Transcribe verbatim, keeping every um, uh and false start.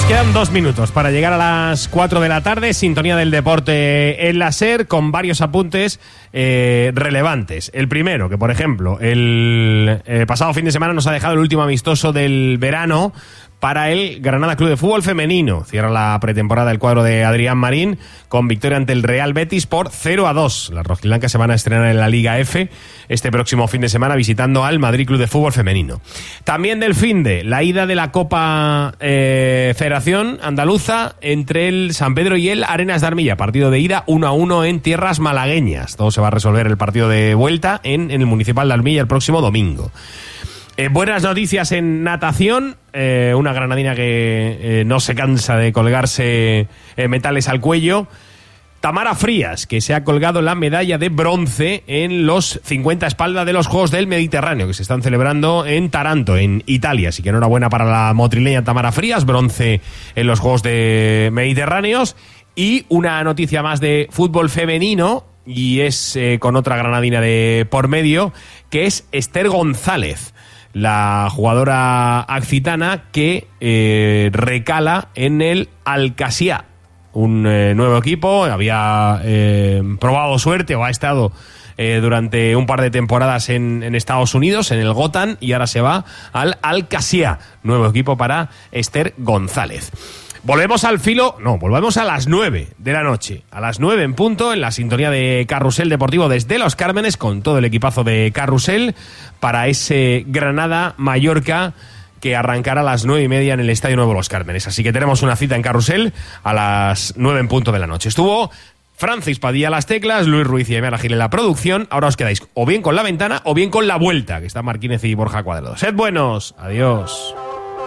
quedan dos minutos para llegar a las cuatro de la tarde, sintonía del deporte en la SER, con varios apuntes eh, relevantes. El primero, que por ejemplo, el eh, pasado fin de semana nos ha dejado el último amistoso del verano para el Granada Club de Fútbol Femenino. Cierra la pretemporada el cuadro de Adrián Marín con victoria ante el Real Betis por cero a dos. Las rojiblancas se van a estrenar en la Liga F este próximo fin de semana visitando al Madrid Club de Fútbol Femenino. También del finde, la ida de la Copa eh, Federación Andaluza entre el San Pedro y el Arenas de Armilla. Partido de ida uno a uno en tierras malagueñas. Todo se va a resolver el partido de vuelta en, en el Municipal de Armilla el próximo domingo. Eh, buenas noticias en natación, eh, una granadina que eh, no se cansa de colgarse eh, metales al cuello. Tamara Frías, que se ha colgado la medalla de bronce en los cincuenta espalda de los Juegos del Mediterráneo, que se están celebrando en Taranto, en Italia. Así que enhorabuena para la motrileña Tamara Frías, bronce en los Juegos de Mediterráneos. Y una noticia más de fútbol femenino, y es eh, con otra granadina de por medio, que es Esther González, la jugadora accitana que eh, recala en el Al-Qassia, un eh, nuevo equipo. Había eh, probado suerte o ha estado eh, durante un par de temporadas en, en Estados Unidos, en el Gotham, y ahora se va al Al-Qassia, nuevo equipo para Esther González. Volvemos al filo, no, volvemos a las nueve de la noche, a las nueve en punto, en la sintonía de Carrusel Deportivo desde Los Cármenes, con todo el equipazo de Carrusel, para ese Granada-Mallorca que arrancará a las nueve y media en el Estadio Nuevo Los Cármenes. Así que tenemos una cita en Carrusel a las nueve en punto de la noche. Estuvo Francis Padilla a las teclas, Luis Ruiz y Emel Gil en la producción. Ahora os quedáis o bien con La Ventana o bien con La Vuelta, que está Marquínez y Borja Cuadrado. Sed buenos, adiós.